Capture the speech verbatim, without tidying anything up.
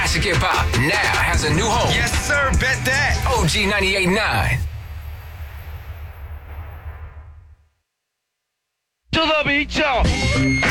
Classic hip hop now has a new home. Yes, sir. Bet that. O G ninety-eight point nine. To the beat, y'all.